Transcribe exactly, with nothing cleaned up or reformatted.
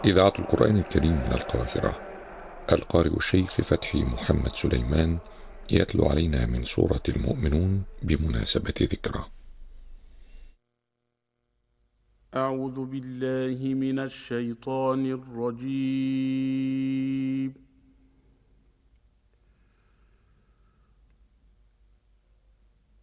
إذاعة القرآن الكريم من القاهرة. القارئ الشيخ فتحي محمد سليمان يتلو علينا من سورة المؤمنون بمناسبة ذكرى. أعوذ بالله من الشيطان الرجيم.